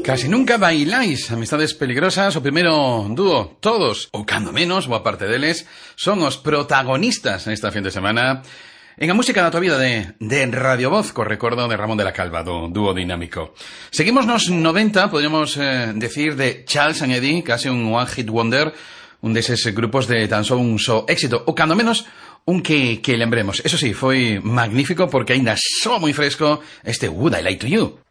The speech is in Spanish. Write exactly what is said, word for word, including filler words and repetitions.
Casi nunca bailáis Amistades Peligrosas, o primeiro dúo, todos, ou cando menos, boa parte deles, son os protagonistas nesta fin de semana en a música da tua vida de, de Radio Voz, co recordo de Ramón de la Calva, do dúo dinámico. Seguimos nos noventa, podríamos eh, decir, de Charles and Eddie, case un one hit wonder, un deses grupos de tan só un só éxito, ou cando menos un que, que lembremos. Eso sí, foi magnífico porque aínda soa moi fresco este Would I Lie to You.